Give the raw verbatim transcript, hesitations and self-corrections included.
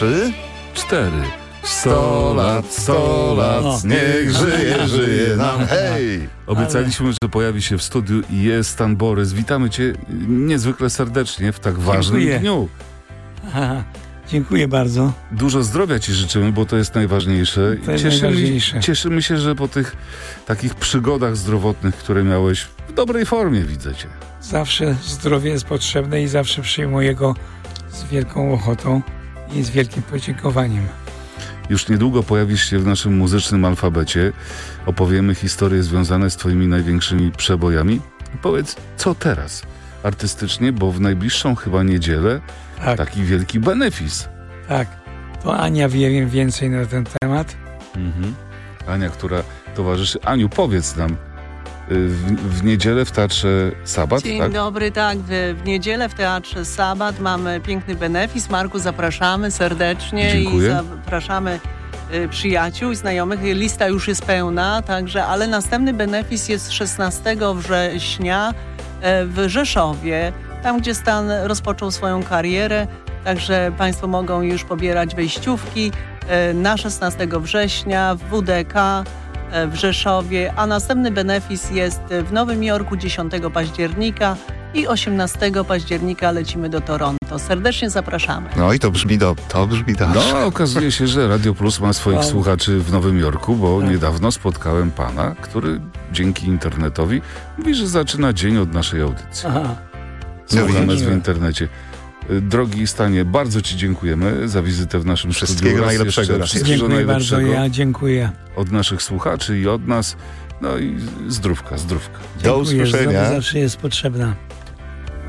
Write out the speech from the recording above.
trzy, cztery. sto lat, sto lat, niech żyje, żyje nam, hej! Obiecaliśmy, że pojawi się w studiu i jest Stan Borys. Witamy Cię niezwykle serdecznie w tak ważnym Dziękuję. dniu. Aha, dziękuję bardzo. Dużo zdrowia Ci życzymy, bo to jest najważniejsze. To jest cieszymy, najważniejsze. cieszymy się, że po tych takich przygodach zdrowotnych, które miałeś, w dobrej formie widzę Cię. Zawsze zdrowie jest potrzebne i zawsze przyjmuję go z wielką ochotą i z wielkim podziękowaniem. Już niedługo pojawisz się w naszym muzycznym alfabecie. Opowiemy historie związane z Twoimi największymi przebojami. Powiedz, co teraz artystycznie, bo w najbliższą chyba niedzielę Tak, taki wielki benefis. tak. To Ania wie więcej na ten temat. Mhm. Ania, która towarzyszy. Aniu, powiedz nam, y, w, w niedzielę w Teatrze Sabat, Dzień tak? dobry, tak. W, w niedzielę w Teatrze Sabat mamy piękny benefis. Marku, zapraszamy serdecznie. Dziękuję. I zapraszamy y, przyjaciół i znajomych. Lista już jest pełna, także, ale następny benefis jest szesnastego września y, w Rzeszowie, tam gdzie Stan rozpoczął swoją karierę. Także Państwo mogą już pobierać wejściówki y, na szesnastego września w W D K w Rzeszowie, a następny benefis jest w Nowym Jorku dziesiątego października i osiemnastego października lecimy do Toronto. Serdecznie zapraszamy. No i to brzmi do, to brzmi dobrze. No, okazuje się, że Radio Plus ma swoich Wow. słuchaczy w Nowym Jorku, bo Tak. niedawno spotkałem pana, który dzięki internetowi mówi, że zaczyna dzień od naszej audycji. Aha. Słucha No nas widzisz. w internecie. Drogi Stanie, bardzo Ci dziękujemy za wizytę w naszym Wszystkiego studiu. Raz najlepszego. jeszcze Raz Wszystkiego Dziękuję bardzo, najlepszego ja dziękuję. od naszych słuchaczy i od nas. No i zdrówka, zdrówka. Do Dziękuję, usłyszenia. zdrowie zawsze jest potrzebna.